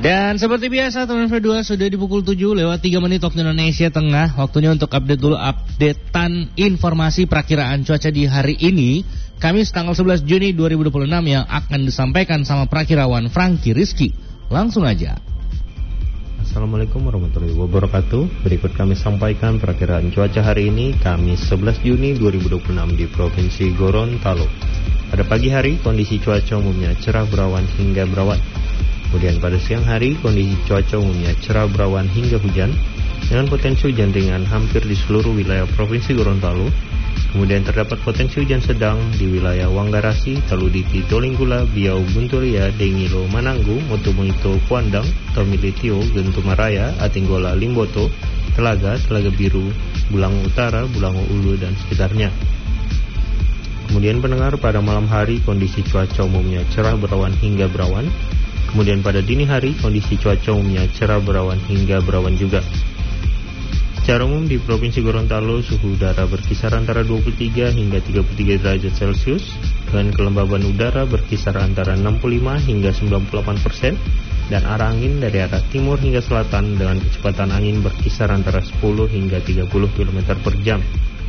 Dan seperti biasa teman F2 sudah di pukul 7 lewat 3 menit waktu Indonesia Tengah. Waktunya untuk update dulu updatean informasi perakiraan cuaca di hari ini, Kamis tanggal 11 Juni 2026 yang akan disampaikan sama perakirawan Franky Rizky. Langsung aja. Assalamualaikum warahmatullahi wabarakatuh. Berikut kami sampaikan perakiraan cuaca hari ini, Kamis 11 Juni 2026 di Provinsi Gorontalo. Pada pagi hari kondisi cuaca umumnya cerah berawan hingga berawan. Kemudian pada siang hari kondisi cuaca umumnya cerah berawan hingga hujan dengan potensi hujan ringan hampir di seluruh wilayah Provinsi Gorontalo. Kemudian terdapat potensi hujan sedang di wilayah Wanggarasi, Taluditi, Tolinggula, Biau, Buntulia, Dengilo, Mananggu, Motumito, Kuandang, Tomilitio, Gentumaraya, Atinggola, Limboto, Telaga, Telaga Biru, Bulango Utara, Bulango Ulu dan sekitarnya. Kemudian pendengar, pada malam hari kondisi cuaca umumnya cerah berawan hingga berawan. Kemudian pada dini hari kondisi cuaca umumnya cerah berawan hingga berawan juga. Secara umum di Provinsi Gorontalo suhu udara berkisar antara 23 hingga 33 derajat Celcius dengan kelembaban udara berkisar antara 65 hingga 98% dan arah angin dari arah timur hingga selatan dengan kecepatan angin berkisar antara 10 hingga 30 km per jam.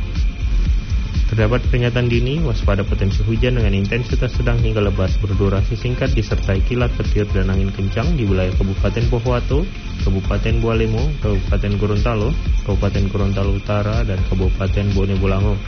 Terdapat peringatan dini waspada potensi hujan dengan intensitas sedang hingga lebat berdurasi singkat disertai kilat petir dan angin kencang di wilayah Kabupaten Pohuwato, Kabupaten Bualemo, Kabupaten Gorontalo, Kabupaten Gorontalo Utara dan Kabupaten Bone Bolango.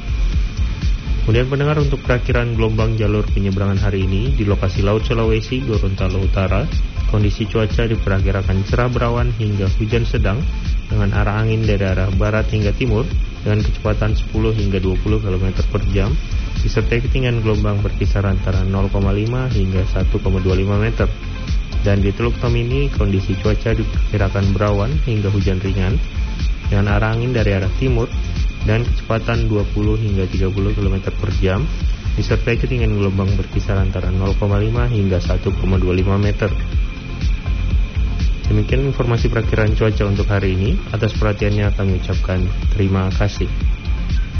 Kemudian pendengar, untuk perakiraan gelombang jalur penyeberangan hari ini di lokasi Laut Sulawesi, Gorontalo Utara, kondisi cuaca diperkirakan cerah berawan hingga hujan sedang dengan arah angin dari arah barat hingga timur dengan kecepatan 10 hingga 20 km per jam disertai ketinggian gelombang berkisar antara 0,5 hingga 1,25 meter. Dan di Teluk Tomini kondisi cuaca diperkirakan berawan hingga hujan ringan dengan arah angin dari arah timur dan kecepatan 20 hingga 30 km per jam disertai ketinggian gelombang berkisar antara 0,5 hingga 1,25 meter. Demikian informasi perakiraan cuaca untuk hari ini. Atas perhatiannya kami ucapkan terima kasih.